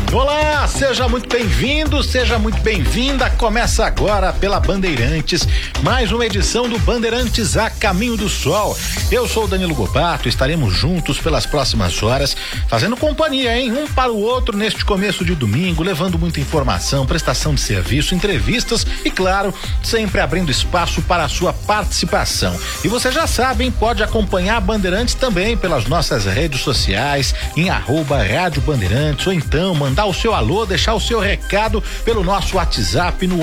Olá, seja muito bem-vindo, seja muito bem-vinda. Começa agora pela Bandeirantes, mais uma edição do Bandeirantes a Caminho do Sol. Eu sou o Danilo Gobato, estaremos juntos pelas próximas horas, fazendo companhia, um para o outro neste começo de domingo, levando muita informação, prestação de serviço, entrevistas e, claro, sempre abrindo espaço para a sua participação. E você já sabe, pode acompanhar a Bandeirantes também pelas nossas redes sociais, em @Rádio Bandeirantes, ou então mandar o seu alô, deixar o seu recado pelo nosso WhatsApp no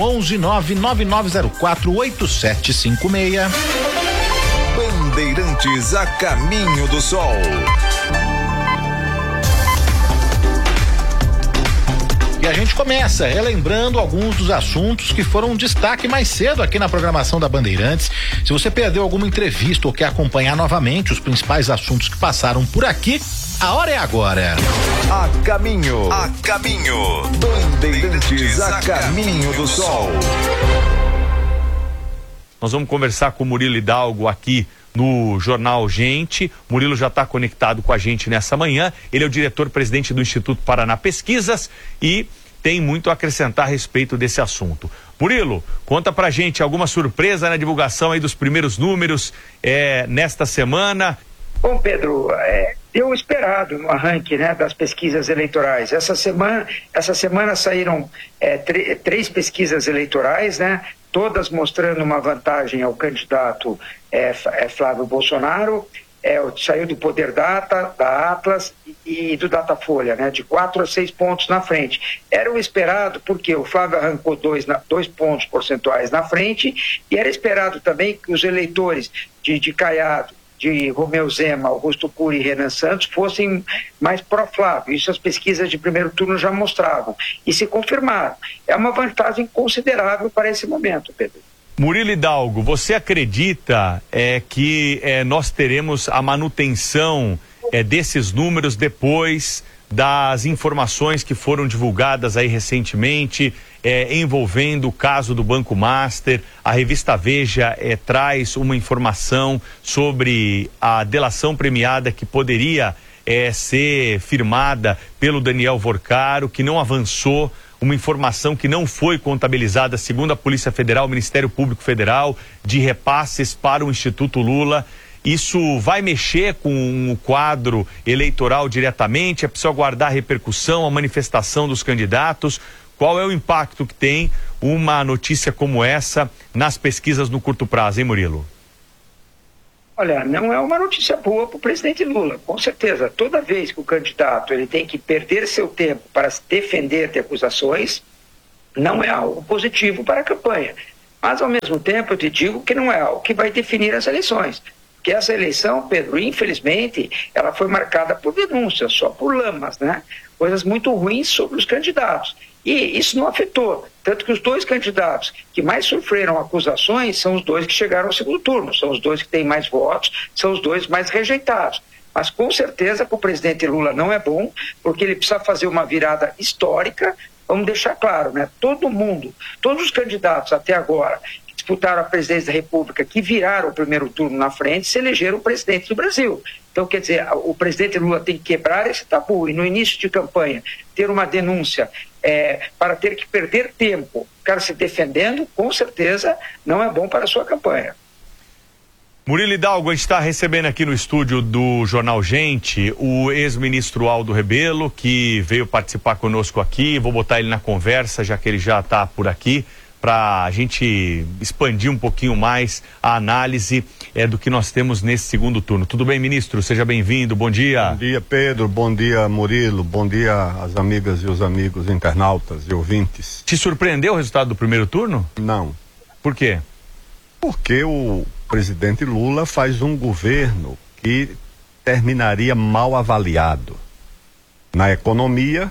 11999048756. Bandeirantes a Caminho do Sol. E a gente começa relembrando alguns dos assuntos que foram destaque mais cedo aqui na programação da Bandeirantes. Se você perdeu alguma entrevista ou quer acompanhar novamente os principais assuntos que passaram por aqui, a hora é agora. A Caminho. Bandeirantes a Caminho do Sol. Nós vamos conversar com o Murilo Hidalgo aqui no Jornal Gente. Murilo já está conectado com a gente nessa manhã. Ele é o diretor-presidente do Instituto Paraná Pesquisas e tem muito a acrescentar a respeito desse assunto. Murilo, conta pra gente alguma surpresa na divulgação aí dos primeiros números nesta semana. Bom, Pedro, deu esperado no arranque, das pesquisas eleitorais. Essa semana saíram três pesquisas eleitorais, todas mostrando uma vantagem ao candidato Flávio Bolsonaro. Saiu do Poder Data, da Atlas e do Datafolha, de 4 a 6 pontos na frente. Era o esperado porque o Flávio arrancou 2 pontos percentuais na frente, e era esperado também que os eleitores de Caiado, de Romeu Zema, Augusto Cury e Renan Santos fossem mais pró-Flávio. Isso as pesquisas de primeiro turno já mostravam e se confirmaram. É uma vantagem considerável para esse momento, Pedro. Murilo Hidalgo, você acredita que nós teremos a manutenção desses números depois das informações que foram divulgadas aí recentemente, envolvendo o caso do Banco Master? A revista Veja traz uma informação sobre a delação premiada que poderia ser firmada pelo Daniel Vorcaro, que não avançou, uma informação que não foi contabilizada, segundo a Polícia Federal, o Ministério Público Federal, de repasses para o Instituto Lula. Isso vai mexer com o quadro eleitoral diretamente? É preciso aguardar a repercussão, a manifestação dos candidatos? Qual é o impacto que tem uma notícia como essa nas pesquisas no curto prazo, hein, Murilo? Olha, não é uma notícia boa para o presidente Lula, com certeza. Toda vez que o candidato ele tem que perder seu tempo para se defender de acusações, não é algo positivo para a campanha. Mas, ao mesmo tempo, eu te digo que não é algo que vai definir as eleições. Porque essa eleição, Pedro, infelizmente, ela foi marcada por denúncias, só por lamas, coisas muito ruins sobre os candidatos. E isso não afetou. Tanto que os dois candidatos que mais sofreram acusações são os dois que chegaram ao segundo turno, são os dois que têm mais votos, são os dois mais rejeitados. Mas com certeza para o presidente Lula não é bom, porque ele precisa fazer uma virada histórica. Vamos deixar claro, todo mundo, todos os candidatos até agora que disputaram a presidência da República, que viraram o primeiro turno na frente, se elegeram presidente do Brasil. Então, quer dizer, o presidente Lula tem que quebrar esse tabu e no início de campanha ter uma denúncia para ter que perder tempo, o cara se defendendo, com certeza não é bom para a sua campanha. Murilo Hidalgo, a gente está recebendo aqui no estúdio do Jornal Gente o ex-ministro Aldo Rebelo, que veio participar conosco aqui. Vou botar ele na conversa, já que ele já está por aqui, para a gente expandir um pouquinho mais a análise do que nós temos nesse segundo turno. Tudo bem, ministro? Seja bem-vindo, bom dia. Bom dia, Pedro, bom dia, Murilo, bom dia às amigas e os amigos internautas e ouvintes. Te surpreendeu o resultado do primeiro turno? Não. Por quê? Porque o presidente Lula faz um governo que terminaria mal avaliado. Na economia,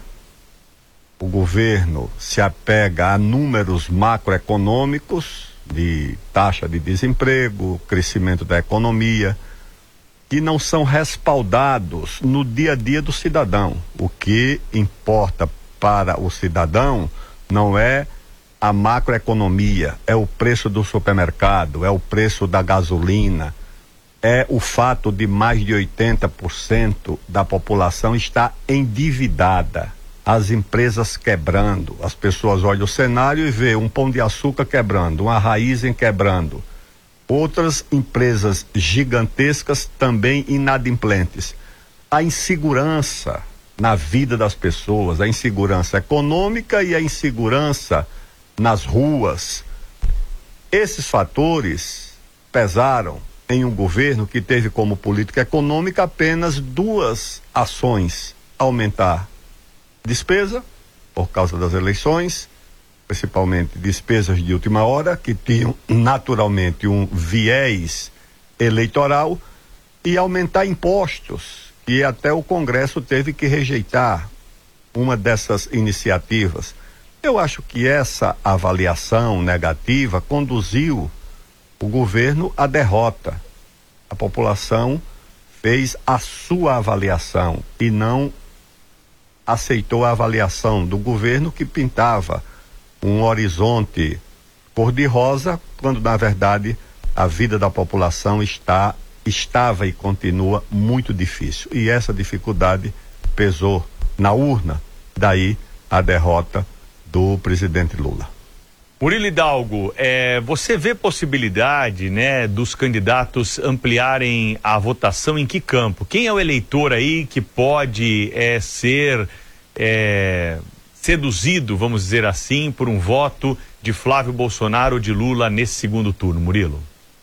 o governo se apega a números macroeconômicos de taxa de desemprego, crescimento da economia, que não são respaldados no dia a dia do cidadão. O que importa para o cidadão não é a macroeconomia, é o preço do supermercado, é o preço da gasolina, é o fato de mais de 80% da população estar endividada. as empresas quebrando. As pessoas olham o cenário e vê um Pão de Açúcar quebrando, uma Raizen quebrando, outras empresas gigantescas também inadimplentes. A insegurança na vida das pessoas, a insegurança econômica e a insegurança nas ruas. Esses fatores pesaram em um governo que teve como política econômica apenas duas ações: aumentar despesa por causa das eleições, principalmente despesas de última hora, que tinham naturalmente um viés eleitoral, e aumentar impostos, e até o Congresso teve que rejeitar uma dessas iniciativas. Eu acho que essa avaliação negativa conduziu o governo à derrota. A população fez a sua avaliação e não aceitou a avaliação do governo, que pintava um horizonte cor-de-rosa, quando na verdade a vida da população estava e continua muito difícil. E essa dificuldade pesou na urna, daí a derrota do presidente Lula. Murilo Hidalgo, você vê possibilidade, né, dos candidatos ampliarem a votação em que campo? Quem é o eleitor aí que pode ser seduzido, vamos dizer assim, por um voto de Flávio Bolsonaro ou de Lula nesse segundo turno, Murilo?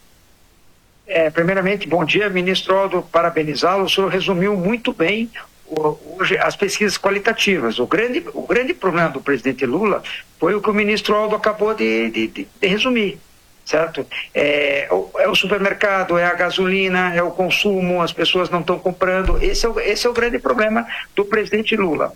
Primeiramente, bom dia, ministro Aldo, parabenizá-lo. O senhor resumiu muito bem hoje as pesquisas qualitativas. O grande problema do presidente Lula foi o que o ministro Aldo acabou de resumir, certo? É o supermercado, é a gasolina, é o consumo, as pessoas não estão comprando. Esse é o grande problema do presidente Lula.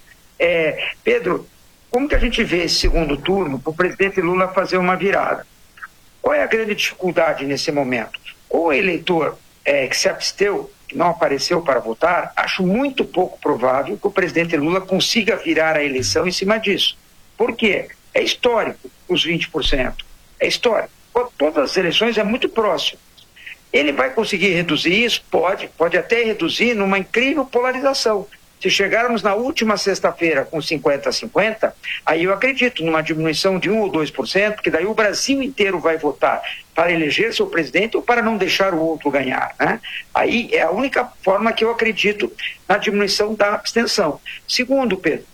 Pedro, como que a gente vê esse segundo turno para o presidente Lula fazer uma virada? Qual é a grande dificuldade nesse momento? O eleitor que se absteu, que não apareceu para votar, acho muito pouco provável que o presidente Lula consiga virar a eleição em cima disso. Por quê? É histórico os 20%. É histórico. Todas as eleições é muito próximo. Ele vai conseguir reduzir isso? Pode até reduzir numa incrível polarização. Se chegarmos na última sexta-feira com 50-50, aí eu acredito numa diminuição de 1 ou 2%, porque daí o Brasil inteiro vai votar para eleger seu presidente ou para não deixar o outro ganhar, né? Aí é a única forma que eu acredito na diminuição da abstenção. Segundo, Pedro,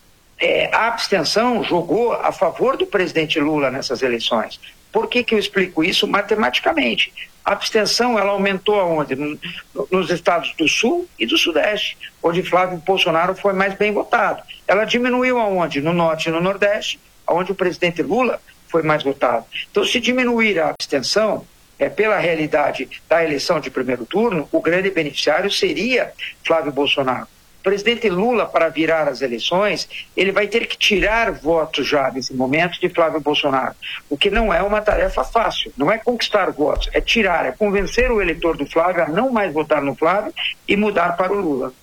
a abstenção jogou a favor do presidente Lula nessas eleições. Por que eu explico isso matematicamente? A abstenção, ela aumentou aonde? Nos estados do Sul e do Sudeste, onde Flávio Bolsonaro foi mais bem votado. Ela diminuiu aonde? No Norte e no Nordeste, onde o presidente Lula foi mais votado. Então, se diminuir a abstenção, pela realidade da eleição de primeiro turno, o grande beneficiário seria Flávio Bolsonaro. O presidente Lula, para virar as eleições, ele vai ter que tirar votos já nesse momento de Flávio Bolsonaro, o que não é uma tarefa fácil, não é conquistar votos, é tirar, é convencer o eleitor do Flávio a não mais votar no Flávio e mudar para o Lula.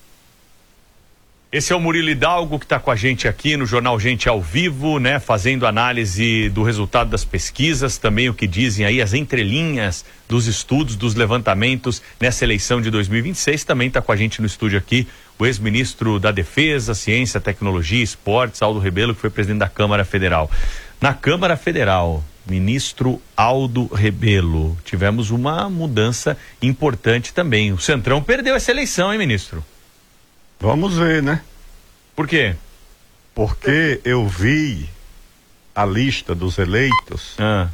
Esse é o Murilo Hidalgo, que está com a gente aqui no Jornal Gente ao Vivo, né? Fazendo análise do resultado das pesquisas, também o que dizem aí as entrelinhas dos estudos, dos levantamentos nessa eleição de 2026. Também está com a gente no estúdio aqui o ex-ministro da Defesa, Ciência, Tecnologia e Esportes, Aldo Rebelo, que foi presidente da Câmara Federal. Na Câmara Federal, ministro Aldo Rebelo, tivemos uma mudança importante também. O Centrão perdeu essa eleição, hein, ministro? Vamos ver, né? Por quê? Porque eu vi a lista dos eleitos.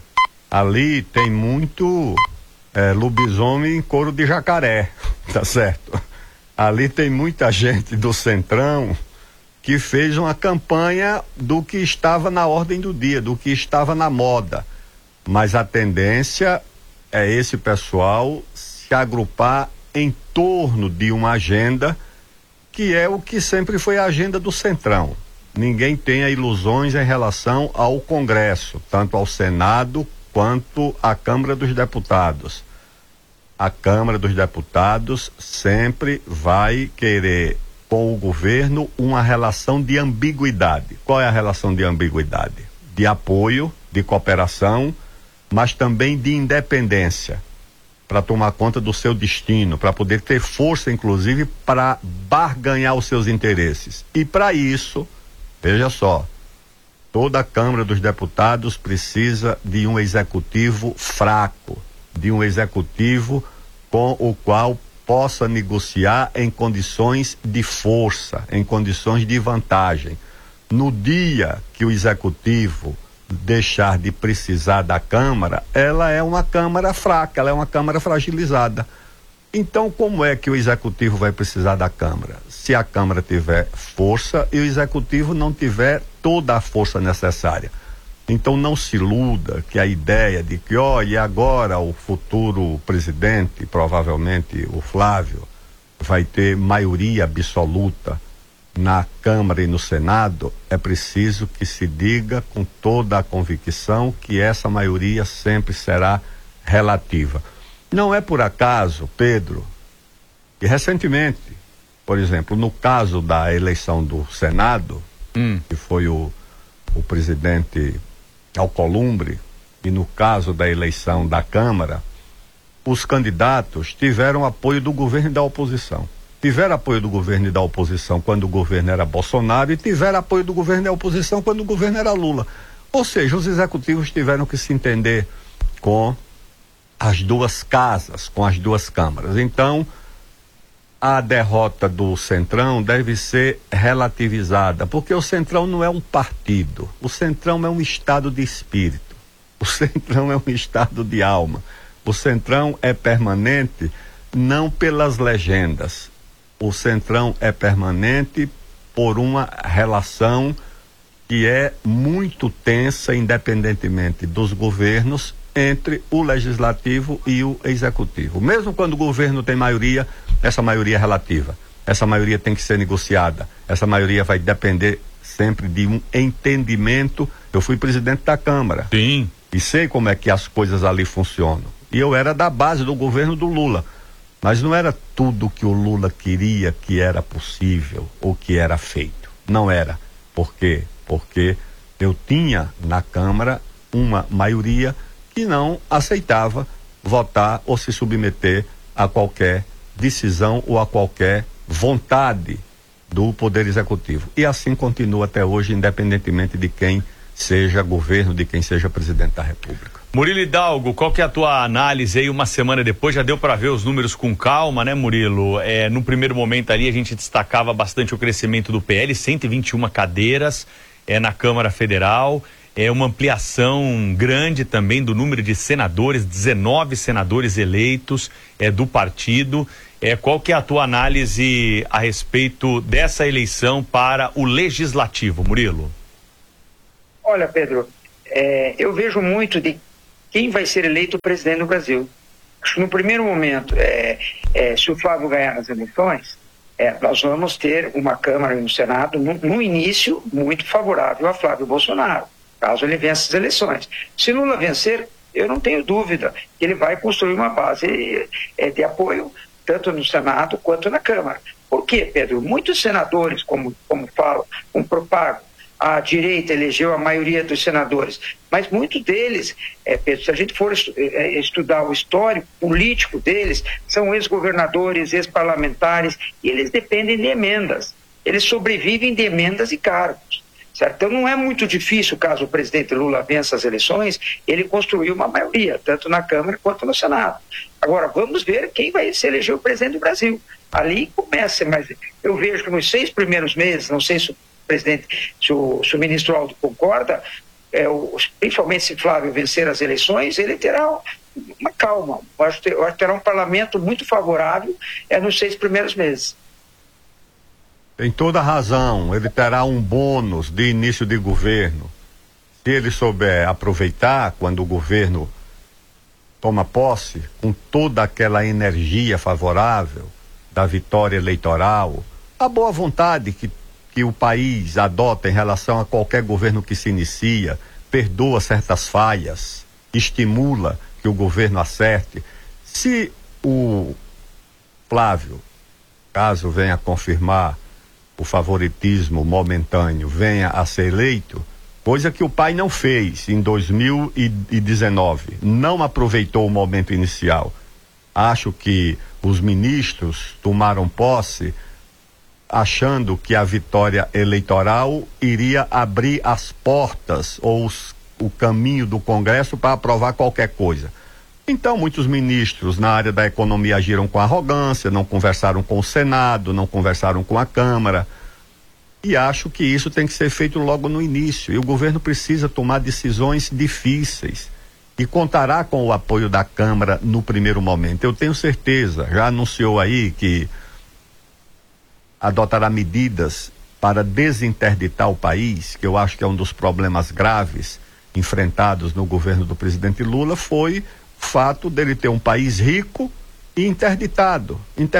Ali tem muito lobisomem em couro de jacaré, tá certo? Ali tem muita gente do Centrão que fez uma campanha do que estava na ordem do dia, do que estava na moda. Mas a tendência é esse pessoal se agrupar em torno de uma agenda que é o que sempre foi a agenda do Centrão. Ninguém tenha ilusões em relação ao Congresso, tanto ao Senado quanto à Câmara dos Deputados. A Câmara dos Deputados sempre vai querer com o governo uma relação de ambiguidade. Qual é a relação de ambiguidade? De apoio, de cooperação, mas também de independência, para tomar conta do seu destino, para poder ter força, inclusive, para barganhar os seus interesses. E para isso, Veja só, toda a Câmara dos Deputados precisa de um executivo fraco, de um executivo com o qual possa negociar em condições de força, em condições de vantagem. No dia que o executivo deixar de precisar da Câmara, ela é uma Câmara fraca, ela é uma Câmara fragilizada. Então, como é que o executivo vai precisar da Câmara? Se a Câmara tiver força e o executivo não tiver toda a força necessária. Então, não se iluda que a ideia de que, e agora o futuro presidente, provavelmente o Flávio, vai ter maioria absoluta na Câmara e no Senado. É preciso que se diga com toda a convicção que essa maioria sempre será relativa. Não é por acaso, Pedro, que recentemente, por exemplo, no caso da eleição do Senado, que foi o presidente Alcolumbre, e no caso da eleição da Câmara, os candidatos tiveram apoio do governo e da oposição. Tiveram apoio do governo e da oposição quando o governo era Bolsonaro e tiveram apoio do governo e da oposição quando o governo era Lula. Ou seja, os executivos tiveram que se entender com as duas casas, com as duas câmaras. Então, a derrota do Centrão deve ser relativizada, porque o Centrão não é um partido, o Centrão é um estado de espírito, o Centrão é um estado de alma, o Centrão é permanente não pelas legendas, o Centrão é permanente por uma relação que é muito tensa, independentemente dos governos, entre o legislativo e o executivo. Mesmo quando o governo tem maioria, essa maioria é relativa. Essa maioria tem que ser negociada. Essa maioria vai depender sempre de um entendimento. Eu fui presidente da Câmara. Sim. E sei como é que as coisas ali funcionam. E eu era da base do governo do Lula. Mas não era tudo que o Lula queria que era possível ou que era feito. Não era. Por quê? Porque eu tinha na Câmara uma maioria que não aceitava votar ou se submeter a qualquer decisão ou a qualquer vontade do Poder Executivo. E assim continua até hoje, independentemente de quem seja governo, de quem seja presidente da República. Murilo Hidalgo, qual que é a tua análise aí uma semana depois? Já deu para ver os números com calma, né, Murilo? No primeiro momento ali a gente destacava bastante o crescimento do PL, 121 cadeiras na Câmara Federal. Uma ampliação grande também do número de senadores, 19 senadores eleitos do partido. Qual que é a tua análise a respeito dessa eleição para o Legislativo, Murilo? Olha, Pedro, eu vejo muito de quem vai ser eleito presidente do Brasil. Acho que no primeiro momento, se o Flávio ganhar as eleições, nós vamos ter uma Câmara e um Senado no início muito favorável a Flávio Bolsonaro, caso ele vença as eleições. Se Lula vencer, eu não tenho dúvida que ele vai construir uma base de apoio, tanto no Senado quanto na Câmara. Por quê, Pedro? Muitos senadores, como falam, propagam, a direita elegeu a maioria dos senadores, mas muitos deles, Pedro, se a gente for estudar o histórico político deles, são ex-governadores, ex-parlamentares, e eles dependem de emendas. Eles sobrevivem de emendas e cargos. Certo? Então não é muito difícil, caso o presidente Lula vença as eleições, ele construir uma maioria, tanto na Câmara quanto no Senado. Agora, vamos ver quem vai se eleger o presidente do Brasil. Ali começa, mas eu vejo que nos 6 primeiros meses, não sei se o presidente, se o ministro Aldo concorda, principalmente se Flávio vencer as eleições, ele terá uma calma. Eu acho que terá um parlamento muito favorável nos 6 primeiros meses. Tem toda a razão, ele terá um bônus de início de governo. Se ele souber aproveitar quando o governo toma posse, com toda aquela energia favorável da vitória eleitoral, a boa vontade que o país adota em relação a qualquer governo que se inicia, perdoa certas falhas, estimula que o governo acerte. Se o Flávio, caso venha a confirmar o favoritismo momentâneo, venha a ser eleito, coisa que o pai não fez em 2019, não aproveitou o momento inicial. Acho que os ministros tomaram posse achando que a vitória eleitoral iria abrir as portas ou o caminho do Congresso para aprovar qualquer coisa. Então, muitos ministros na área da economia agiram com arrogância, não conversaram com o Senado, não conversaram com a Câmara. E acho que isso tem que ser feito logo no início. E o governo precisa tomar decisões difíceis. E contará com o apoio da Câmara no primeiro momento. Eu tenho certeza, já anunciou aí que adotará medidas para desinterditar o país, que eu acho que é um dos problemas graves enfrentados no governo do presidente Lula, foi o fato dele ter um país rico e interditado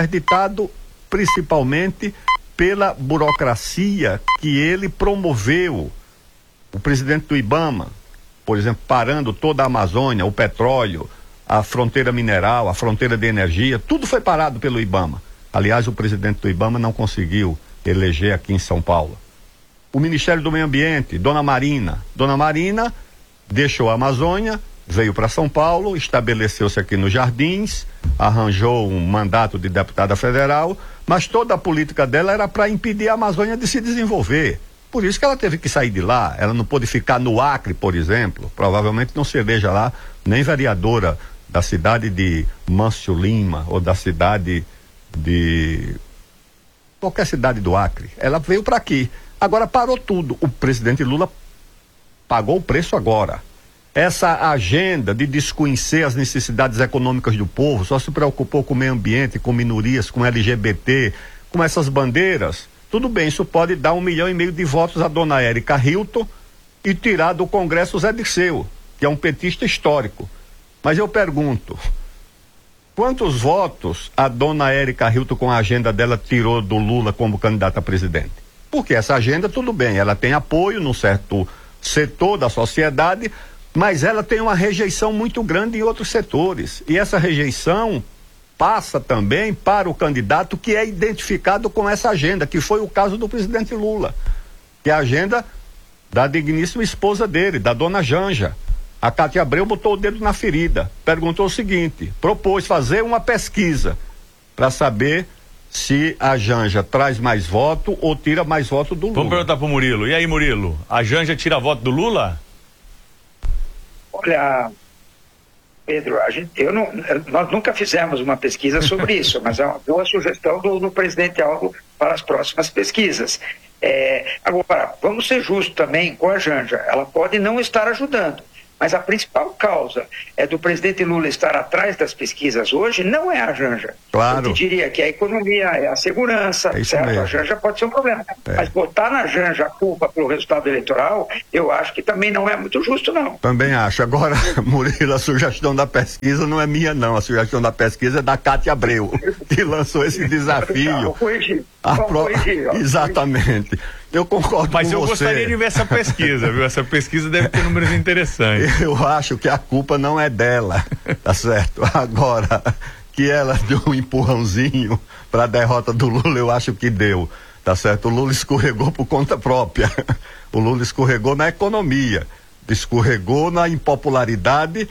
principalmente pela burocracia que ele promoveu. O presidente do IBAMA, por exemplo, parando toda a Amazônia, o petróleo, a fronteira mineral, a fronteira de energia, tudo foi parado pelo IBAMA. Aliás, o presidente do IBAMA não conseguiu eleger aqui em São Paulo. O Ministério do Meio Ambiente, Dona Marina deixou a Amazônia, veio para São Paulo, estabeleceu-se aqui nos Jardins, arranjou um mandato de deputada federal, mas toda a política dela era para impedir a Amazônia de se desenvolver. Por isso que ela teve que sair de lá. Ela não pôde ficar no Acre, por exemplo. Provavelmente não se eleja lá nem vereadora da cidade de Mâncio Lima ou da cidade de qualquer cidade do Acre. Ela veio para aqui. Agora parou tudo. O presidente Lula pagou o preço agora. Essa agenda de desconhecer as necessidades econômicas do povo, só se preocupou com o meio ambiente, com minorias, com LGBT, com essas bandeiras. Tudo bem, isso pode dar 1,5 milhão de votos a dona Érica Hilton e tirar do Congresso o Zé Dirceu, que é um petista histórico. Mas eu pergunto, quantos votos a dona Érica Hilton, com a agenda dela, tirou do Lula como candidata a presidente? Porque essa agenda, tudo bem, ela tem apoio num certo setor da sociedade, mas ela tem uma rejeição muito grande em outros setores. E essa rejeição passa também para o candidato que é identificado com essa agenda, que foi o caso do presidente Lula, que é a agenda da digníssima esposa dele, da dona Janja. A Cátia Abreu botou o dedo na ferida, perguntou o seguinte, propôs fazer uma pesquisa para saber se a Janja traz mais voto ou tira mais voto do Lula. Vamos perguntar pro Murilo. E aí, Murilo, a Janja tira voto do Lula? Olha, Pedro, nós nunca fizemos uma pesquisa sobre isso, mas é uma boa sugestão do presidente Aldo para as próximas pesquisas. Agora, vamos ser justos também com a Janja. Ela pode não estar ajudando, mas a principal causa do presidente Lula estar atrás das pesquisas hoje não é a Janja. Claro. Eu te diria que é a economia, é a segurança, certo? Mesmo. A Janja pode ser um problema. Mas botar na Janja a culpa pelo resultado eleitoral, eu acho que também não é muito justo, não. Também acho. Agora, Murilo, a sugestão da pesquisa não é minha, não. A sugestão da pesquisa é da Cátia Abreu, que lançou esse desafio. Vou corrigir. Exatamente. Eu concordo Mas com você. Mas eu gostaria de ver essa pesquisa, viu? Essa pesquisa deve ter números interessantes. Eu acho que a culpa não é dela, tá certo? Agora, que ela deu um empurrãozinho para a derrota do Lula, eu acho que deu, tá certo? O Lula escorregou por conta própria. O Lula escorregou na economia, escorregou na impopularidade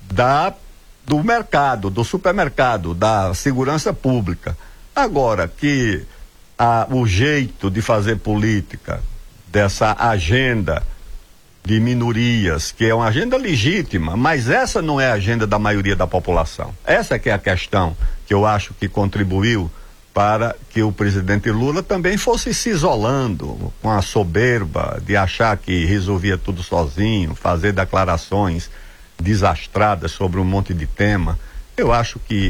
do mercado, do supermercado, da segurança pública. Agora que o jeito de fazer política dessa agenda de minorias, que é uma agenda legítima, mas essa não é a agenda da maioria da população. Essa que é a questão que eu acho que contribuiu para que o presidente Lula também fosse se isolando com a soberba de achar que resolvia tudo sozinho, fazer declarações desastradas sobre um monte de tema. Eu acho que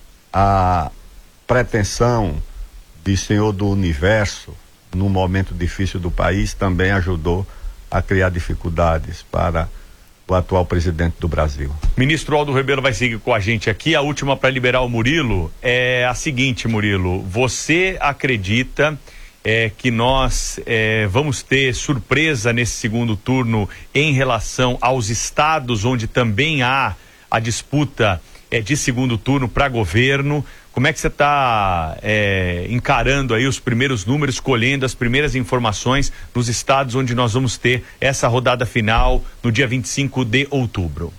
a pretensão de senhor do universo, num momento difícil do país, também ajudou a criar dificuldades para o atual presidente do Brasil. Ministro Aldo Rebelo vai seguir com a gente aqui. A última para liberar o Murilo é a seguinte, Murilo. Você acredita que nós vamos ter surpresa nesse segundo turno em relação aos estados onde também há a disputa de segundo turno para governo? Como é que você está encarando aí os primeiros números, colhendo as primeiras informações nos estados onde nós vamos ter essa rodada final no dia 25 de outubro?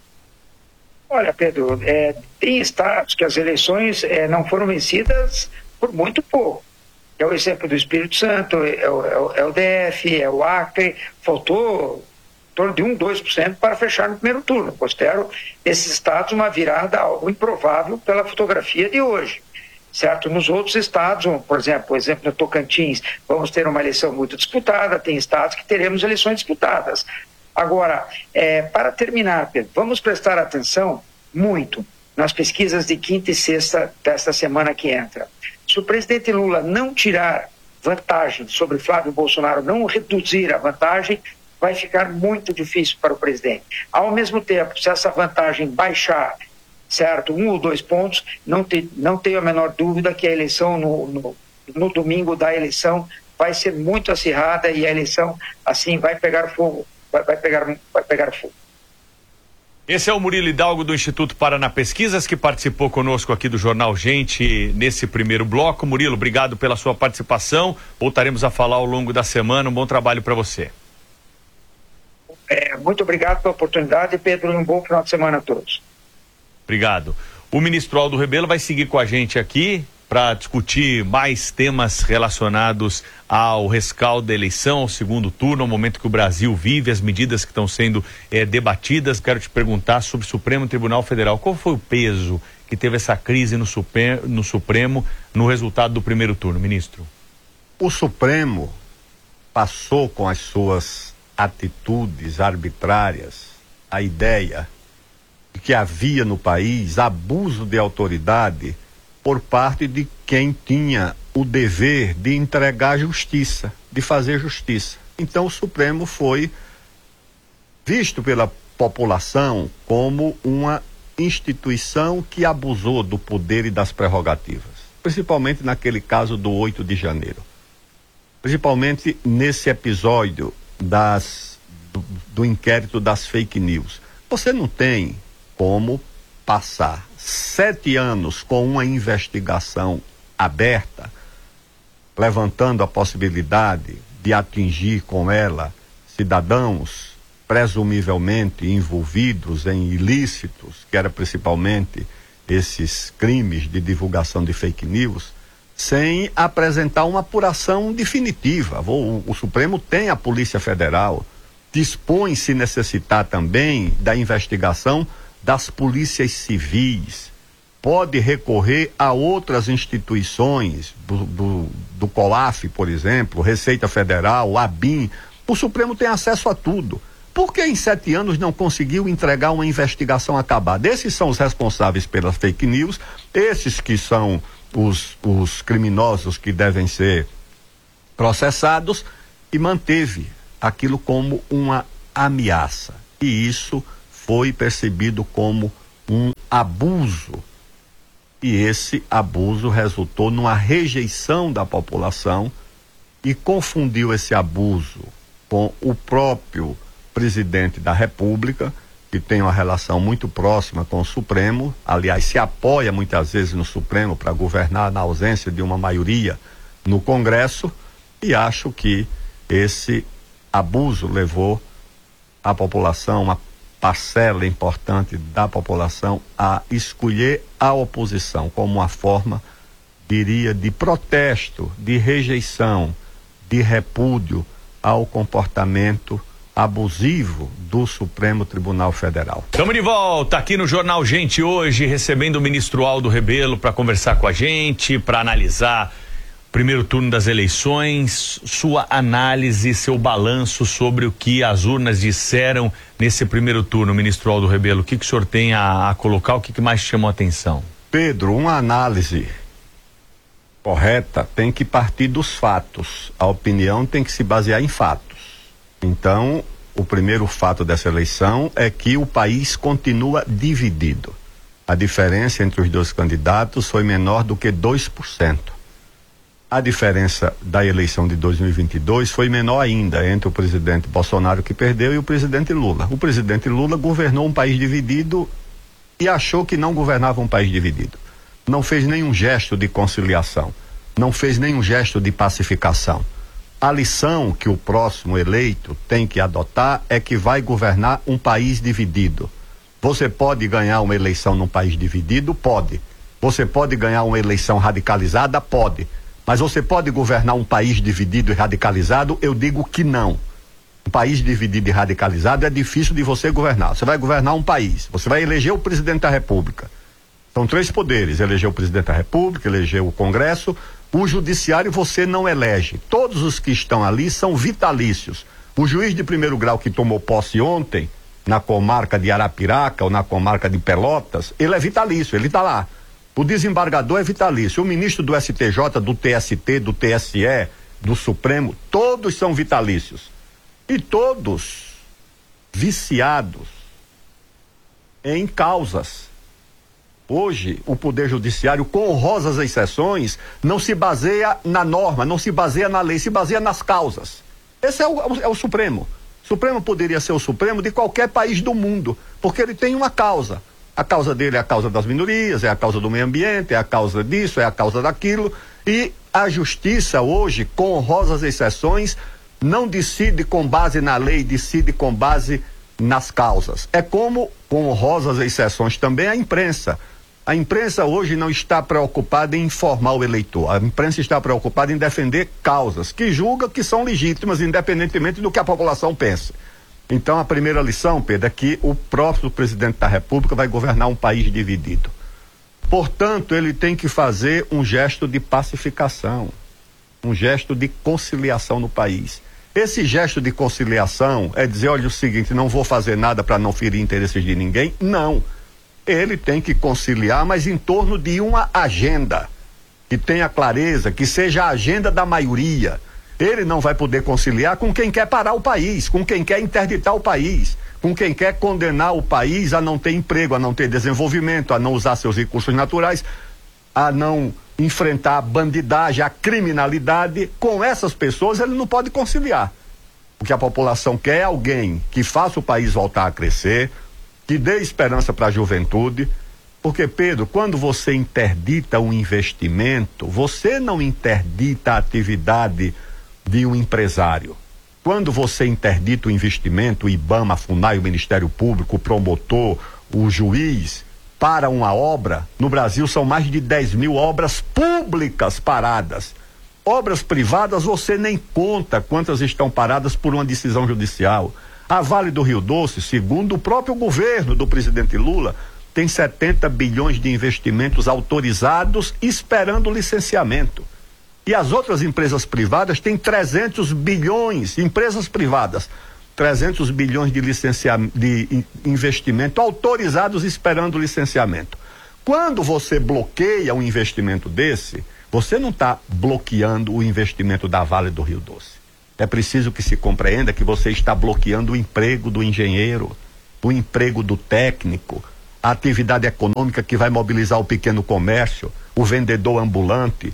Olha, Pedro, tem estados que as eleições não foram vencidas por muito pouco. É o exemplo do Espírito Santo, é o DF, é o Acre. Faltou em torno de 2% para fechar no primeiro turno. Considero esses estados uma virada algo improvável pela fotografia de hoje. Certo? Nos outros estados, por exemplo, no Tocantins, vamos ter uma eleição muito disputada, tem estados que teremos eleições disputadas. Agora, para terminar, Pedro, vamos prestar atenção muito nas pesquisas de quinta e sexta desta semana que entra. Se o presidente Lula não tirar vantagem sobre Flávio Bolsonaro, não reduzir a vantagem, vai ficar muito difícil para o presidente. Ao mesmo tempo, se essa vantagem baixar, certo, 1 ou 2 pontos, não tenho a menor dúvida que a eleição no domingo da eleição vai ser muito acirrada e a eleição assim vai pegar fogo, vai pegar fogo. Esse é o Murilo Hidalgo do Instituto Paraná Pesquisas, que participou conosco aqui do Jornal Gente nesse primeiro bloco. Murilo, obrigado pela sua participação. Voltaremos a falar ao longo da semana. Um bom trabalho para você. Muito obrigado pela oportunidade, Pedro, e um bom final de semana a todos. Obrigado. O ministro Aldo Rebelo vai seguir com a gente aqui para discutir mais temas relacionados ao rescaldo da eleição, ao segundo turno, ao momento que o Brasil vive, as medidas que estão sendo debatidas. Quero te perguntar sobre o Supremo Tribunal Federal. Qual foi o peso que teve essa crise no Supremo no resultado do primeiro turno, ministro? O Supremo passou com as suas atitudes arbitrárias a ideia de que havia no país abuso de autoridade por parte de quem tinha o dever de entregar justiça, de fazer justiça. Então o Supremo foi visto pela população como uma instituição que abusou do poder e das prerrogativas, principalmente naquele caso do 8 de janeiro. Principalmente nesse episódio do inquérito das fake news. Você não tem como passar 7 anos com uma investigação aberta, levantando a possibilidade de atingir com ela cidadãos presumivelmente envolvidos em ilícitos, que era principalmente esses crimes de divulgação de fake news, sem apresentar uma apuração definitiva. O Supremo tem a Polícia Federal, dispõe, se necessitar também, da investigação das polícias civis, pode recorrer a outras instituições, do COAF, por exemplo, Receita Federal, ABIN. O Supremo tem acesso a tudo. Por que em 7 anos não conseguiu entregar uma investigação acabada? Esses são os responsáveis pelas fake news, esses que são os criminosos que devem ser processados, e manteve aquilo como uma ameaça. E isso foi percebido como um abuso. E esse abuso resultou numa rejeição da população e confundiu esse abuso com o próprio presidente da República, que tem uma relação muito próxima com o Supremo, aliás, se apoia muitas vezes no Supremo para governar na ausência de uma maioria no Congresso, e acho que esse abuso levou a população, uma parcela importante da população, a escolher a oposição como uma forma, diria, de protesto, de rejeição, de repúdio ao comportamento abusivo do Supremo Tribunal Federal. Estamos de volta aqui no Jornal Gente hoje, recebendo o ministro Aldo Rebelo para conversar com a gente, para analisar o primeiro turno das eleições, sua análise, seu balanço sobre o que as urnas disseram nesse primeiro turno, ministro Aldo Rebelo. O que o senhor tem a colocar, o que mais chamou a atenção? Pedro, uma análise correta tem que partir dos fatos. A opinião tem que se basear em fatos. Então, o primeiro fato dessa eleição é que o país continua dividido. A diferença entre os dois candidatos foi menor do que 2%. A diferença da eleição de 2022 foi menor ainda entre o presidente Bolsonaro, que perdeu, e o presidente Lula. O presidente Lula governou um país dividido e achou que não governava um país dividido. Não fez nenhum gesto de conciliação, não fez nenhum gesto de pacificação. A lição que o próximo eleito tem que adotar é que vai governar um país dividido. Você pode ganhar uma eleição num país dividido? Pode. Você pode ganhar uma eleição radicalizada? Pode. Mas você pode governar um país dividido e radicalizado? Eu digo que não. Um país dividido e radicalizado é difícil de você governar. Você vai governar um país, você vai eleger o presidente da República. São 3 poderes: eleger o presidente da República, eleger o Congresso. O judiciário você não elege. Todos os que estão ali são vitalícios. O juiz de primeiro grau que tomou posse ontem, na comarca de Arapiraca ou na comarca de Pelotas, ele é vitalício, ele está lá. O desembargador é vitalício. O ministro do STJ, do TST, do TSE, do Supremo, todos são vitalícios. E todos viciados em causas. Hoje, o Poder Judiciário, com honrosas exceções, não se baseia na norma, não se baseia na lei, se baseia nas causas. Esse é o Supremo. O Supremo poderia ser o Supremo de qualquer país do mundo, porque ele tem uma causa. A causa dele é a causa das minorias, é a causa do meio ambiente, é a causa disso, é a causa daquilo. E a justiça hoje, com honrosas exceções, não decide com base na lei, decide com base nas causas. É como, com honrosas exceções também, a imprensa. A imprensa hoje não está preocupada em informar o eleitor. A imprensa está preocupada em defender causas que julga que são legítimas, independentemente do que a população pense. Então, a primeira lição, Pedro, é que o próximo presidente da República vai governar um país dividido. Portanto, ele tem que fazer um gesto de pacificação, um gesto de conciliação no país. Esse gesto de conciliação é dizer, olha, o seguinte, não vou fazer nada para não ferir interesses de ninguém. Não. Ele tem que conciliar, mas em torno de uma agenda que tenha clareza, que seja a agenda da maioria. Ele não vai poder conciliar com quem quer parar o país, com quem quer interditar o país, com quem quer condenar o país a não ter emprego, a não ter desenvolvimento, a não usar seus recursos naturais, a não enfrentar a bandidagem, a criminalidade. Com essas pessoas ele não pode conciliar. O que a população quer é alguém que faça o país voltar a crescer, que dê esperança para a juventude. Porque, Pedro, quando você interdita um investimento, você não interdita a atividade de um empresário. Quando você interdita o investimento, o IBAMA, a FUNAI, o Ministério Público, o promotor, o juiz, para uma obra, no Brasil são mais de 10 mil obras públicas paradas. Obras privadas você nem conta quantas estão paradas por uma decisão judicial. A Vale do Rio Doce, segundo o próprio governo do presidente Lula, tem 70 bilhões de investimentos autorizados esperando licenciamento. E as outras empresas privadas têm 300 bilhões, empresas privadas, 300 bilhões de investimento autorizados esperando licenciamento. Quando você bloqueia um investimento desse, você não está bloqueando o investimento da Vale do Rio Doce. É preciso que se compreenda que você está bloqueando o emprego do engenheiro, o emprego do técnico, a atividade econômica que vai mobilizar o pequeno comércio, o vendedor ambulante,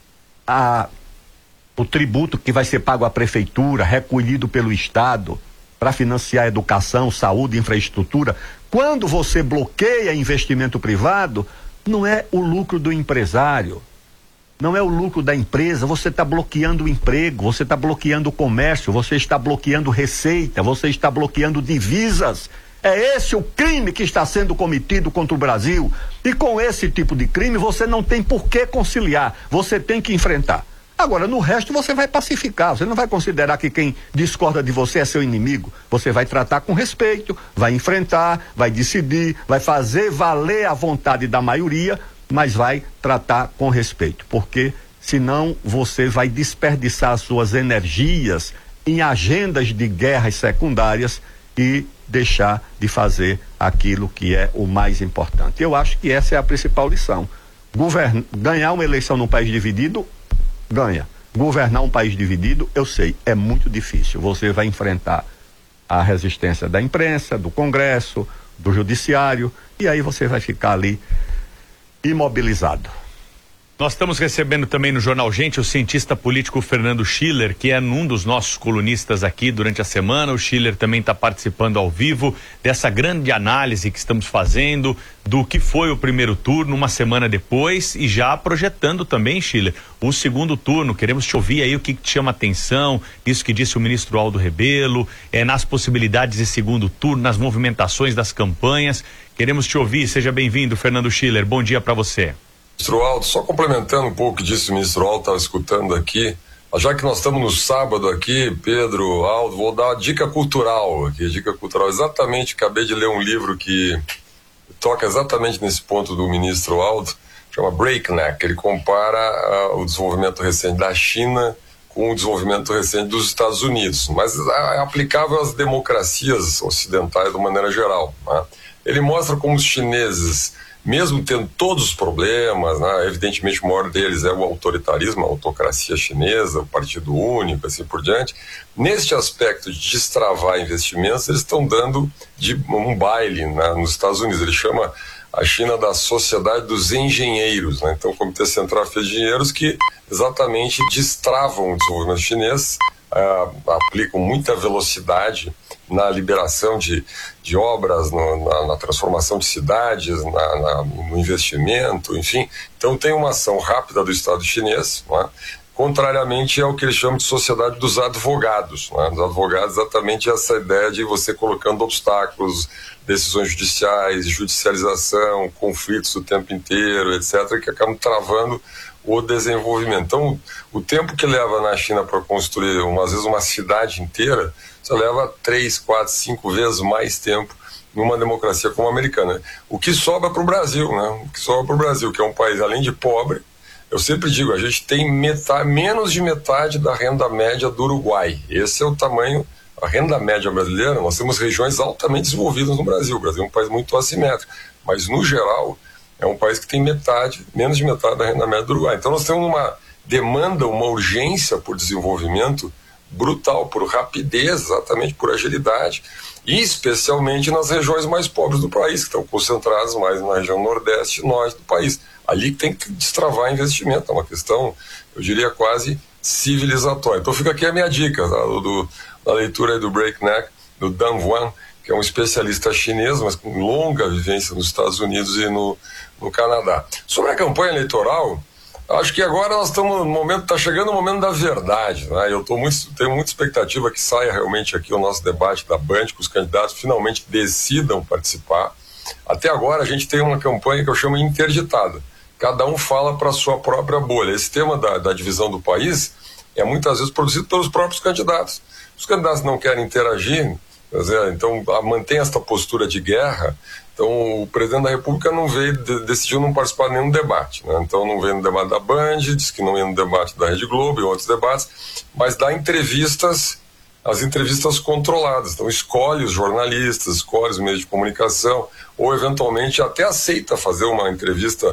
o tributo que vai ser pago à prefeitura, recolhido pelo Estado, para financiar a educação, saúde, infraestrutura. Quando você bloqueia investimento privado, não é o lucro do empresário, não é o lucro da empresa, você está bloqueando o emprego, você está bloqueando o comércio, você está bloqueando receita, você está bloqueando divisas. É esse o crime que está sendo cometido contra o Brasil. E com esse tipo de crime você não tem por que conciliar, você tem que enfrentar. Agora, no resto você vai pacificar, você não vai considerar que quem discorda de você é seu inimigo. Você vai tratar com respeito, vai enfrentar, vai decidir, vai fazer valer a vontade da maioria, mas vai tratar com respeito, porque senão você vai desperdiçar as suas energias em agendas de guerras secundárias e deixar de fazer aquilo que é o mais importante. Eu acho que essa é a principal lição. Ganhar uma eleição num país dividido, ganha. Governar um país dividido, eu sei, é muito difícil. Você vai enfrentar a resistência da imprensa, do Congresso, do Judiciário, e aí você vai ficar ali imobilizado. Nós estamos recebendo também no Jornal Gente o cientista político Fernando Schiller, que é um dos nossos colunistas aqui durante a semana. O Schiller também está participando ao vivo dessa grande análise que estamos fazendo do que foi o primeiro turno, uma semana depois, e já projetando também, Schiller, o segundo turno. Queremos te ouvir aí o que te chama atenção, isso que disse o ministro Aldo Rebelo, nas possibilidades de segundo turno, nas movimentações das campanhas. Queremos te ouvir, seja bem-vindo, Fernando Schiller, bom dia para você. Ministro Aldo, só complementando um pouco o que disse o ministro Aldo, estava escutando aqui, já que nós estamos no sábado aqui, Pedro, Aldo, vou dar uma dica cultural aqui, exatamente, acabei de ler um livro que toca exatamente nesse ponto do ministro Aldo, chama Breakneck. Ele compara o desenvolvimento recente da China com o desenvolvimento recente dos Estados Unidos, mas é aplicável às democracias ocidentais de uma maneira geral, né? Ele mostra como os chineses, mesmo tendo todos os problemas, né, evidentemente o maior deles é o autoritarismo, a autocracia chinesa, o partido único, assim por diante, neste aspecto de destravar investimentos, eles estão dando um baile, né, nos Estados Unidos. Ele chama a China da sociedade dos engenheiros, né? Então o Comitê Central fez engenheiros que exatamente destravam o desenvolvimento chinês, aplicam muita velocidade na liberação de obras, na transformação de cidades, no investimento, enfim. Então tem uma ação rápida do Estado chinês, né? Contrariamente ao que eles chamam de sociedade dos advogados, né? Os advogados, exatamente essa ideia de você colocando obstáculos, decisões judiciais, judicialização, conflitos o tempo inteiro, etc., que acabam travando o desenvolvimento. Então, o tempo que leva na China para construir, às vezes, uma cidade inteira, você leva 3, 4, 5 vezes mais tempo numa democracia como a americana. O que sobra para o Brasil, né? O que sobra para o Brasil, que é um país, além de pobre, eu sempre digo, a gente tem menos de metade da renda média do Uruguai. Esse é o tamanho, a renda média brasileira. Nós temos regiões altamente desenvolvidas no Brasil. O Brasil é um país muito assimétrico, mas, no geral, é um país que tem menos de metade da renda média do Uruguai. Então nós temos uma demanda, uma urgência por desenvolvimento brutal, por rapidez, exatamente por agilidade, e especialmente nas regiões mais pobres do país, que estão concentradas mais na região nordeste e norte do país. Ali que tem que destravar investimento, é uma questão, eu diria, quase civilizatória. Então fica aqui a minha dica, tá? Da leitura aí do Breakneck, do Dan Wan, que é um especialista chinês, mas com longa vivência nos Estados Unidos e no Canadá. Sobre a campanha eleitoral, acho que agora nós estamos no momento, está chegando o momento da verdade, né? Eu tenho muita expectativa que saia realmente aqui o nosso debate da Band, que os candidatos finalmente decidam participar. Até agora a gente tem uma campanha que eu chamo interditada. Cada um fala para a sua própria bolha. Esse tema da divisão do país é muitas vezes produzido pelos próprios candidatos. Os candidatos não querem interagir, então mantém esta postura de guerra. Então o presidente da República decidiu não participar de nenhum debate, né? Então não veio no debate da Band, disse que não ia no debate da Rede Globo e outros debates, mas dá entrevistas, as entrevistas controladas. Então escolhe os jornalistas, escolhe os meios de comunicação, ou eventualmente até aceita fazer uma entrevista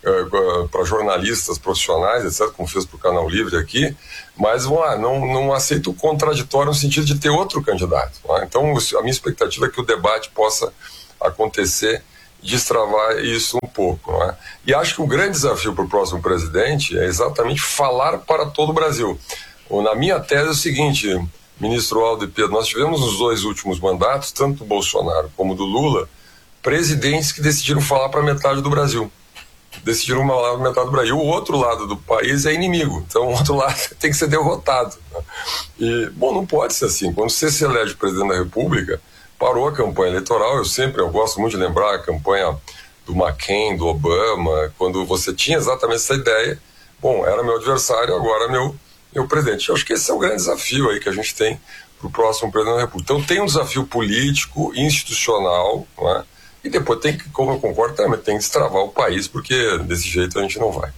para jornalistas profissionais, etc., como fez para o Canal Livre aqui, mas não aceita o contraditório no sentido de ter outro candidato, né? Então a minha expectativa é que o debate possa acontecer e destravar isso um pouco, né? E acho que o grande desafio para o próximo presidente é exatamente falar para todo o Brasil. Na minha tese é o seguinte, ministro Aldo e Pedro, nós tivemos nos 2 últimos mandatos, tanto do Bolsonaro como do Lula, presidentes que decidiram falar para metade do Brasil. Decidiram falar para metade do Brasil. O outro lado do país é inimigo, então o outro lado tem que ser derrotado, né? E, não pode ser assim. Quando você se elege presidente da República, parou a campanha eleitoral. Eu gosto muito de lembrar a campanha do McCain, do Obama, quando você tinha exatamente essa ideia. Era meu adversário, agora meu presidente. Eu acho que esse é o grande desafio aí que a gente tem para o próximo presidente da República. Então tem um desafio político, institucional, não é? E depois tem que, como eu concordo também, tem que destravar o país, porque desse jeito a gente não vai.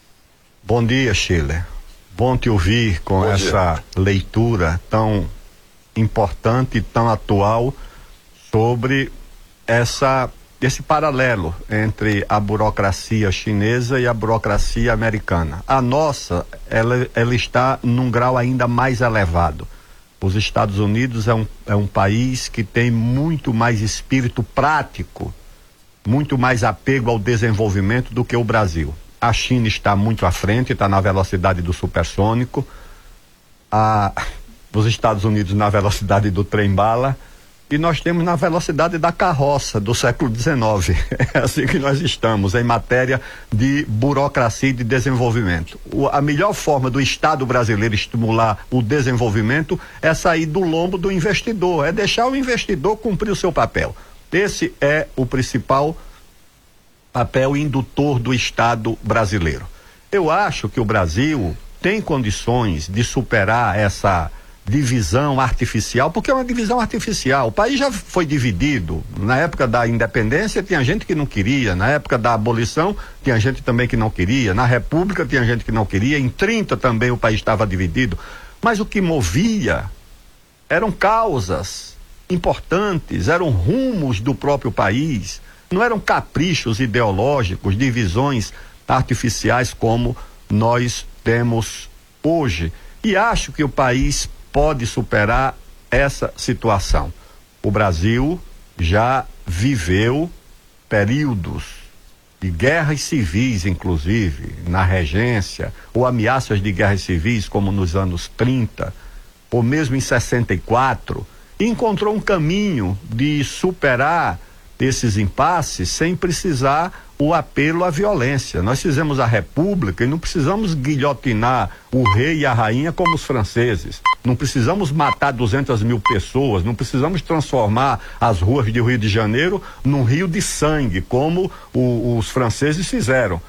Bom dia, Sheila. Bom te ouvir com essa leitura tão importante e tão atual sobre esse paralelo entre a burocracia chinesa e a burocracia americana. A nossa, ela está num grau ainda mais elevado. Os Estados Unidos é um país que tem muito mais espírito prático, muito mais apego ao desenvolvimento do que o Brasil. A China está muito à frente, está na velocidade do supersônico. Os Estados Unidos na velocidade do trem-bala. E nós temos na velocidade da carroça do século XIX. É assim que nós estamos em matéria de burocracia e de desenvolvimento. A melhor forma do Estado brasileiro estimular o desenvolvimento é sair do lombo do investidor, é deixar o investidor cumprir o seu papel. Esse é o principal papel indutor do Estado brasileiro. Eu acho que o Brasil tem condições de superar essa divisão artificial, porque é uma divisão artificial. O país já foi dividido. Na época da independência tinha gente que não queria, na época da abolição tinha gente também que não queria, na República tinha gente que não queria, em 30 também o país estava dividido. Mas o que movia eram causas importantes, eram rumos do próprio país, não eram caprichos ideológicos, divisões artificiais como nós temos hoje. E acho que o país pode superar essa situação. O Brasil já viveu períodos de guerras civis, inclusive, na regência, ou ameaças de guerras civis, como nos anos 30, ou mesmo em 64, e encontrou um caminho de superar esses impasses sem precisar o apelo à violência. Nós fizemos a República e não precisamos guilhotinar o rei e a rainha como os franceses. Não precisamos matar 200 mil pessoas, não precisamos transformar as ruas do Rio de Janeiro num rio de sangue, como os franceses fizeram.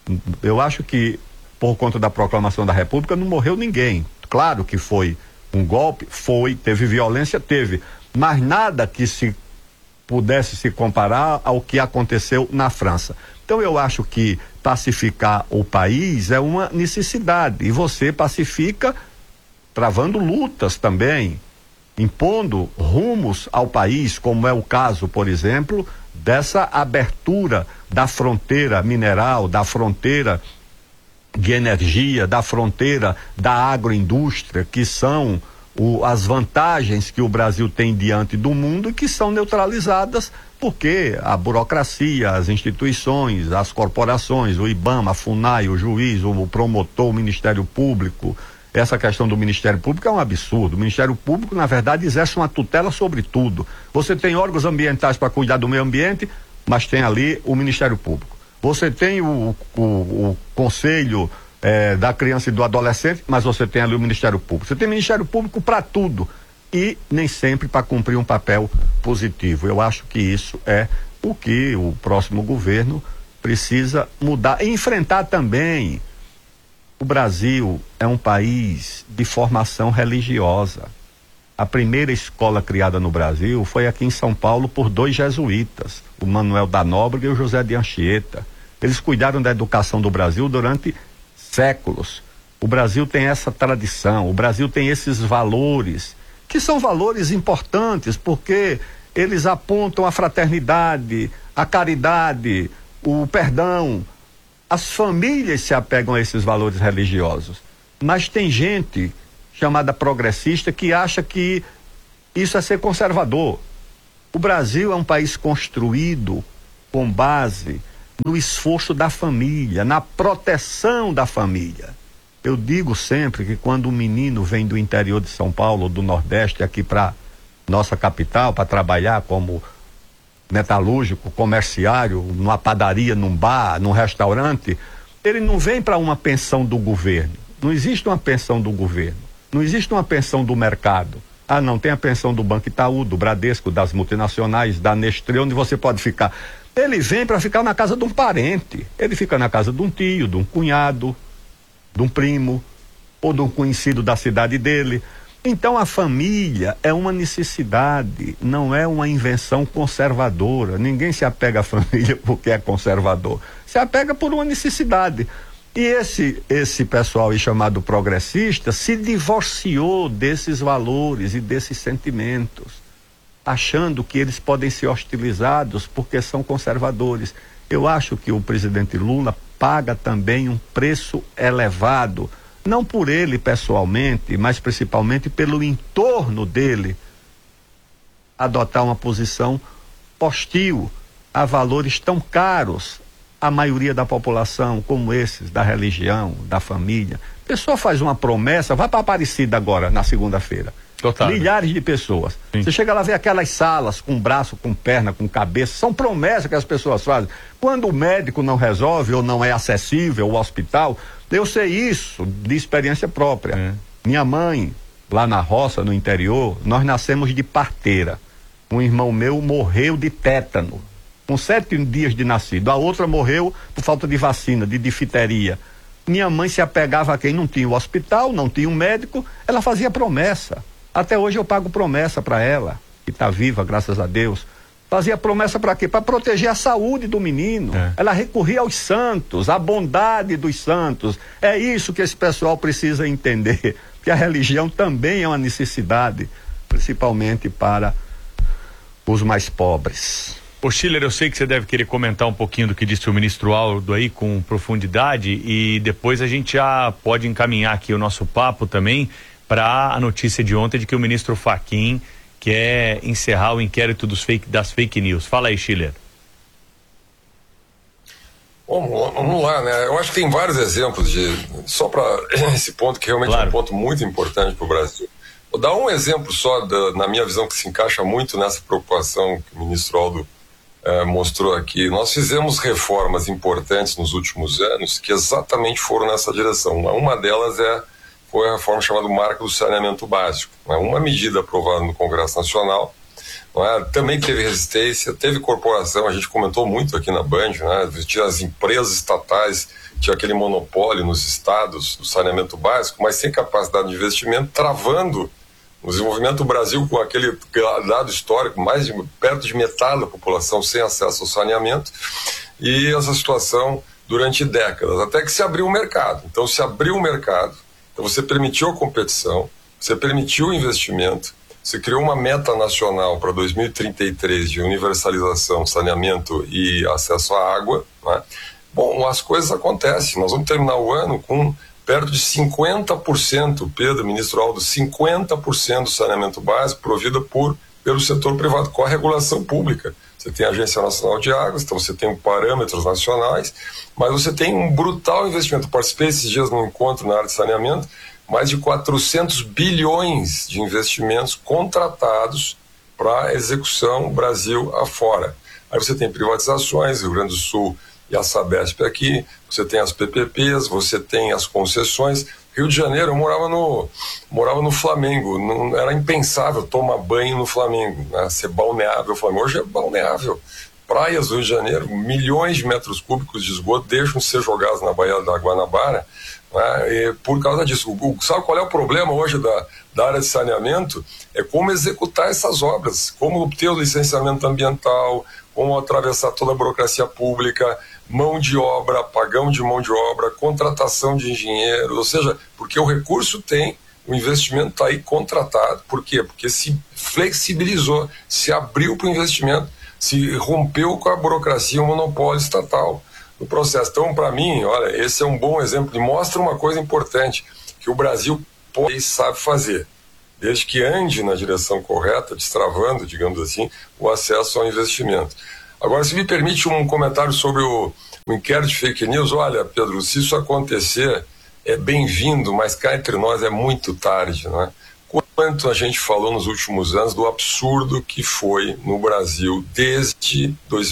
Eu acho que, por conta da proclamação da República, não morreu ninguém. Claro que foi um golpe, teve violência, teve, mas nada que se pudesse se comparar ao que aconteceu na França. Então eu acho que pacificar o país é uma necessidade, e você pacifica travando lutas também, impondo rumos ao país, como é o caso, por exemplo, dessa abertura da fronteira mineral, da fronteira de energia, da fronteira da agroindústria, que são as vantagens que o Brasil tem diante do mundo e que são neutralizadas porque a burocracia, as instituições, as corporações, o IBAMA, a FUNAI, o juiz, o promotor, o Ministério Público, essa questão do Ministério Público é um absurdo. O Ministério Público, na verdade, exerce uma tutela sobre tudo. Você tem órgãos ambientais para cuidar do meio ambiente, mas tem ali o Ministério Público. Você tem o Conselho da Criança e do Adolescente, mas você tem ali o Ministério Público. Você tem Ministério Público para tudo e nem sempre para cumprir um papel positivo. Eu acho que isso é o que o próximo governo precisa mudar e enfrentar também. O Brasil é um país de formação religiosa. A primeira escola criada no Brasil foi aqui em São Paulo por 2 jesuítas, o Manuel da Nóbrega e o José de Anchieta. Eles cuidaram da educação do Brasil durante séculos. O Brasil tem essa tradição, o Brasil tem esses valores, que são valores importantes, porque eles apontam a fraternidade, a caridade, o perdão. As famílias se apegam a esses valores religiosos. Mas tem gente chamada progressista que acha que isso é ser conservador. O Brasil é um país construído com base no esforço da família, na proteção da família. Eu digo sempre que quando um menino vem do interior de São Paulo, do Nordeste, aqui para nossa capital, para trabalhar como metalúrgico, comerciário, numa padaria, num bar, num restaurante, ele não vem para uma pensão do governo. Não existe uma pensão do governo. Não existe uma pensão do mercado. Ah, não, tem a pensão do Banco Itaú, do Bradesco, das multinacionais, da Nestlé, onde você pode ficar. Ele vem para ficar na casa de um parente. Ele fica na casa de um tio, de um cunhado, de um primo, ou de um conhecido da cidade dele. Então a família é uma necessidade, não é uma invenção conservadora. Ninguém se apega à família porque é conservador. Se apega por uma necessidade. E esse pessoal aí chamado progressista se divorciou desses valores e desses sentimentos, achando que eles podem ser hostilizados porque são conservadores. Eu acho que o presidente Lula paga também um preço elevado, não por ele pessoalmente, mas principalmente pelo entorno dele, adotar uma posição hostil a valores tão caros à maioria da população, como esses da religião, da família. A pessoa faz uma promessa, vai para Aparecida agora, na segunda-feira. Total. Milhares de pessoas. Sim. Você chega lá, vê aquelas salas com braço, com perna, com cabeça, são promessas que as pessoas fazem. Quando o médico não resolve ou não é acessível o hospital, eu sei isso de experiência própria. Minha mãe, lá na roça, no interior, nós nascemos de parteira. Um irmão meu morreu de tétano. com 7 dias de nascido. A outra morreu por falta de vacina, de difteria. Minha mãe se apegava a quem não tinha o hospital, não tinha um médico, ela fazia promessa. Até hoje eu pago promessa para ela, que está viva, graças a Deus. Fazia promessa para quê? Para proteger a saúde do menino. Ela recorria aos santos, à bondade dos santos. É isso que esse pessoal precisa entender, que a religião também é uma necessidade, principalmente para os mais pobres. Ô Schiller, eu sei que você deve querer comentar um pouquinho do que disse o ministro Aldo aí com profundidade, e depois a gente já pode encaminhar aqui o nosso papo também para a notícia de ontem de que o ministro Fachin quer encerrar o inquérito das fake news. Fala aí, Schiller. Vamos lá, né? Eu acho que tem vários exemplos só para esse ponto que realmente é um ponto muito importante para o Brasil. Vou dar um exemplo só, na minha visão, que se encaixa muito nessa preocupação que o ministro Aldo mostrou aqui. Nós fizemos reformas importantes nos últimos anos que exatamente foram nessa direção. Uma delas foi a reforma chamada Marco do Saneamento Básico. Uma medida aprovada no Congresso Nacional, também teve resistência, teve corporação, a gente comentou muito aqui na Band, tinha as empresas estatais, tinha aquele monopólio nos estados do saneamento básico, mas sem capacidade de investimento, travando o desenvolvimento do Brasil com aquele dado histórico, perto de metade da população sem acesso ao saneamento, e essa situação durante décadas, até que se abriu o mercado. Então se abriu o mercado, então você permitiu a competição, você permitiu o investimento, você criou uma meta nacional para 2033 de universalização, saneamento e acesso à água, Bom, as coisas acontecem, nós vamos terminar o ano com perto de 50%, Pedro, ministro Aldo, 50% do saneamento básico provido pelo setor privado, com a regulação pública. Você tem a Agência Nacional de Águas, então você tem parâmetros nacionais, mas você tem um brutal investimento. Eu participei esses dias num encontro na área de saneamento, mais de 400 bilhões de investimentos contratados para execução Brasil afora. Aí você tem privatizações, Rio Grande do Sul e a Sabesp aqui, você tem as PPPs, você tem as concessões. Rio de Janeiro, eu morava no Flamengo, não era impensável tomar banho no Flamengo, ser balneável. O Flamengo hoje é balneável. Praias do Rio de Janeiro, milhões de metros cúbicos de esgoto deixam de ser jogados na Baía da Guanabara, e por causa disso. Sabe qual é o problema hoje da área de saneamento? É como executar essas obras, como obter o licenciamento ambiental, como atravessar toda a burocracia pública, mão de obra, pagão de mão de obra, contratação de engenheiros, ou seja, porque o recurso tem, o investimento está aí contratado. Por quê? Porque se flexibilizou, se abriu para o investimento, se rompeu com a burocracia, o monopólio estatal no processo. Então, para mim, olha, esse é um bom exemplo e mostra uma coisa importante, que o Brasil pode e sabe fazer, desde que ande na direção correta, destravando, digamos assim, o acesso ao investimento. Agora, se me permite um comentário sobre o inquérito de fake news, olha, Pedro, se isso acontecer, é bem-vindo, mas cá entre nós é muito tarde, não é? Quanto a gente falou nos últimos anos do absurdo que foi no Brasil desde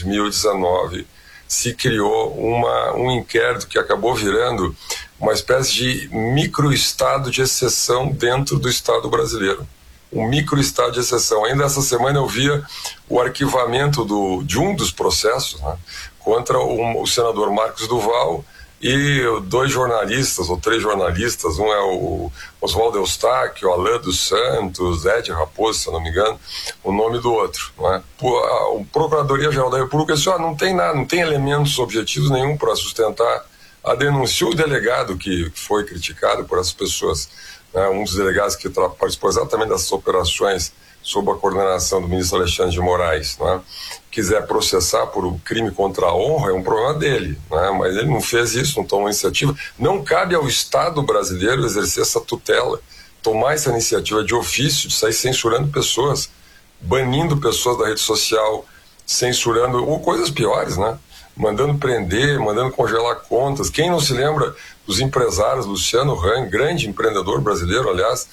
2019, se criou um inquérito que acabou virando uma espécie de microestado de exceção dentro do Estado brasileiro. Um microestado de exceção. Ainda essa semana eu via o arquivamento de um dos processos, contra o senador Marcos Duval e 2 jornalistas, ou 3 jornalistas, um é o Oswaldo Eustáquio, o Alain dos Santos, Ed Raposo, se eu não me engano, o nome do outro. A Procuradoria-Geral da República disse, não tem nada, não tem elementos objetivos nenhum para sustentar a denúncia. O delegado que foi criticado por essas pessoas, um dos delegados que participou exatamente dessas operações sob a coordenação do ministro Alexandre de Moraes, quiser processar por um crime contra a honra, é um problema dele, mas ele não fez isso, não tomou iniciativa. Não cabe ao Estado brasileiro exercer essa tutela, tomar essa iniciativa de ofício, de sair censurando pessoas, banindo pessoas da rede social, censurando, ou coisas piores, mandando prender, mandando congelar contas. Quem não se lembra dos empresários, Luciano Hang, grande empreendedor brasileiro, aliás,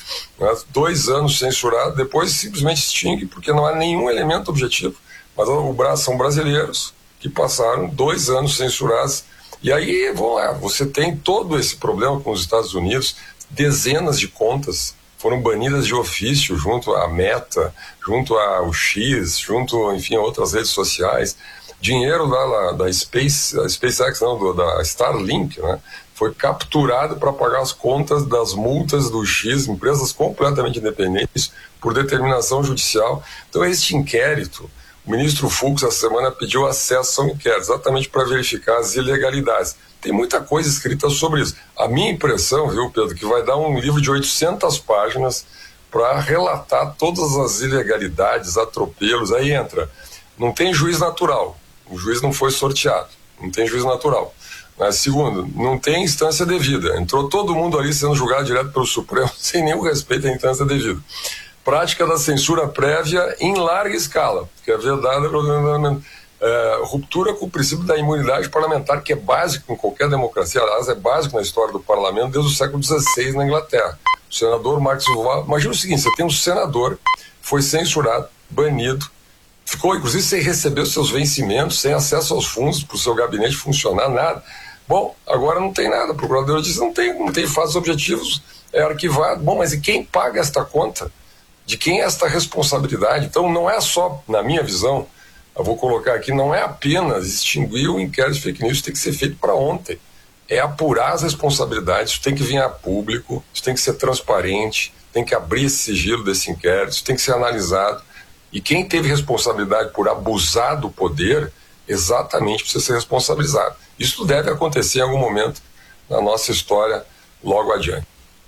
2 anos censurado, depois simplesmente extingue, porque não há nenhum elemento objetivo. Mas são brasileiros que passaram 2 anos censurados. E aí, você tem todo esse problema com os Estados Unidos, dezenas de contas foram banidas de ofício junto à Meta, junto ao X, junto, enfim, a outras redes sociais. dinheiro lá da SpaceX, não, da Starlink, né? Foi capturado para pagar as contas das multas do X, empresas completamente independentes, por determinação judicial. Então, este inquérito, o ministro Fux, essa semana, pediu acesso ao inquérito, exatamente para verificar as ilegalidades. Tem muita coisa escrita sobre isso. A minha impressão, viu, Pedro, que vai dar um livro de 800 páginas para relatar todas as ilegalidades, atropelos. Aí entra, não tem juiz natural, o juiz não foi sorteado, não tem juiz natural. Mas, segundo, não tem instância devida. Entrou todo mundo ali sendo julgado direto pelo Supremo, sem nenhum respeito à instância devida. Prática da censura prévia em larga escala, que é verdade, ruptura com o princípio da imunidade parlamentar, que é básico em qualquer democracia, aliás, é básico na história do parlamento desde o século XVI na Inglaterra. O senador Marcos Duval, imagina o seguinte, você tem um senador, foi censurado, banido, ficou inclusive sem receber os seus vencimentos, sem acesso aos fundos para o seu gabinete funcionar, nada. Bom, agora não tem nada, o procurador disse, não tem fatos objetivos, é arquivado. Bom, mas e quem paga esta conta? De quem é esta responsabilidade? Então não é só, na minha visão, eu vou colocar aqui, não é apenas extinguir o inquérito de fake news, isso tem que ser feito para ontem. É apurar as responsabilidades, isso tem que vir a público, isso tem que ser transparente, tem que abrir esse sigilo desse inquérito, isso tem que ser analisado. E quem teve responsabilidade por abusar do poder, exatamente precisa ser responsabilizado. Isso deve acontecer em algum momento na nossa história logo adiante.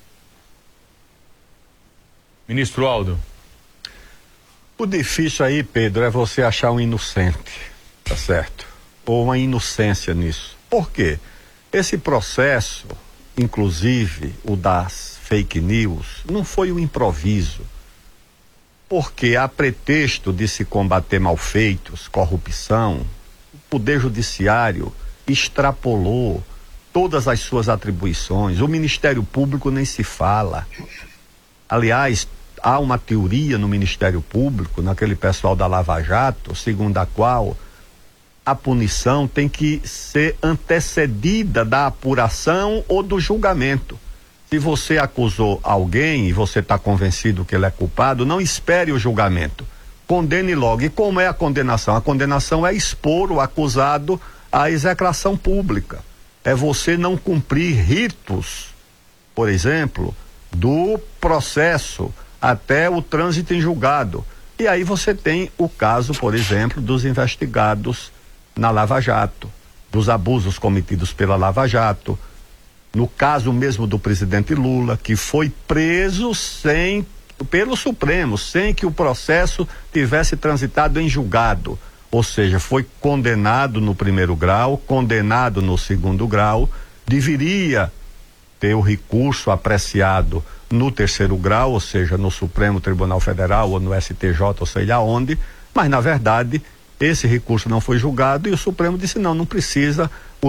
Ministro Aldo. O difícil aí, Pedro, é você achar um inocente, tá certo? Ou uma inocência nisso. Por quê? Esse processo, inclusive o das fake news, não foi um improviso. Porque a pretexto de se combater malfeitos, corrupção, o Poder Judiciário extrapolou todas as suas atribuições. O Ministério Público nem se fala. Aliás, há uma teoria no Ministério Público, naquele pessoal da Lava Jato, segundo a qual a punição tem que ser antecedida da apuração ou do julgamento. Se você acusou alguém e você está convencido que ele é culpado, não espere o julgamento. Condene logo. E como é a condenação? A condenação é expor o acusado à execração pública. É você não cumprir ritos, por exemplo, do processo até o trânsito em julgado. E aí você tem o caso, por exemplo, dos investigados na Lava Jato, dos abusos cometidos pela Lava Jato, no caso mesmo do presidente Lula, que foi preso pelo Supremo, sem que o processo tivesse transitado em julgado. Ou seja, foi condenado no primeiro grau, condenado no segundo grau, deveria ter o recurso apreciado no terceiro grau, ou seja, no Supremo Tribunal Federal ou no STJ, ou sei lá onde, mas na verdade esse recurso não foi julgado e o Supremo disse não precisa, o